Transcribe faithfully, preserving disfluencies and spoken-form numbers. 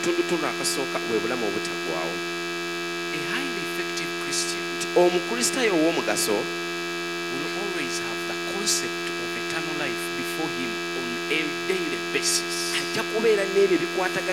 akatundutundu akasooka bwe bulamu obutaggwaawo. A highly effective Christian Omukristaayo ow'omugaso will always have the concept of eternal life before him on a daily basis. ajja kubeera n'ebyo bikwatagana